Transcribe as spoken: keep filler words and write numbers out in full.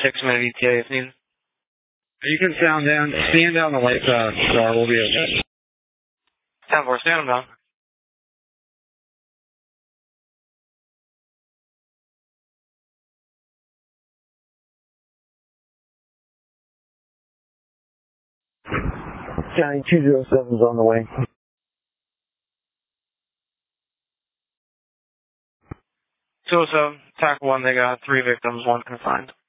six minute E T A if needed. You can sound down, stand down the light path, so we'll be okay. ten four, stand them down. County two zero seven is on the way. two oh seven, attack one, they got three victims, one confined.